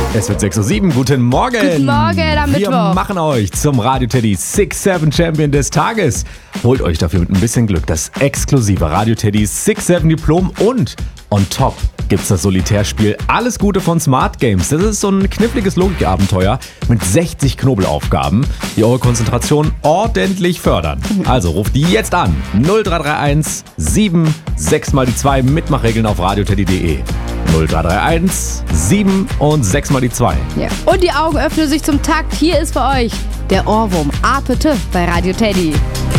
Es wird 6:07 Uhr. Guten Morgen. Guten Morgen am Mittwoch. Wir machen euch zum Radio Teddy 6-7 Champion des Tages. Holt euch dafür mit ein bisschen Glück das exklusive Radio Teddy 6-7 Diplom und on top gibt's das Solitärspiel Alles Gute von Smart Games. Das ist so ein kniffliges Logikabenteuer mit 60 Knobelaufgaben, die eure Konzentration ordentlich fördern. Also ruft die jetzt an. 0331 7 6 mal die 2 Mitmachregeln auf radioteddy.de. 0331 7 und 6 mal die 2. Ja. Und die Augen öffnen sich zum Takt. Hier ist für euch der Ohrwurm Apete bei Radio Teddy.